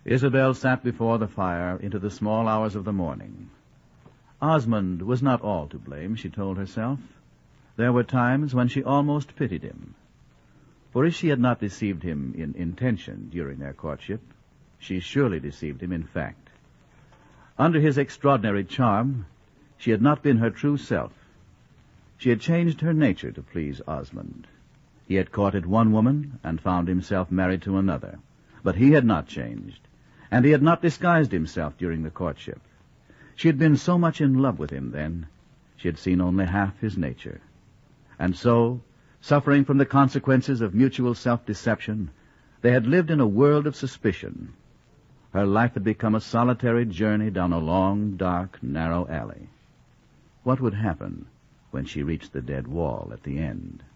Isabel sat before the fire into the small hours of the morning. Osmond was not all to blame, she told herself. There were times when she almost pitied him. For if she had not deceived him in intention during their courtship, she surely deceived him in fact. Under his extraordinary charm, she had not been her true self. She had changed her nature to please Osmond. He had courted one woman and found himself married to another. But he had not changed, and he had not disguised himself during the courtship. She had been so much in love with him then, she had seen only half his nature. And so, suffering from the consequences of mutual self-deception, they had lived in a world of suspicion. Her life had become a solitary journey down a long, dark, narrow alley. What would happen when she reached the dead wall at the end?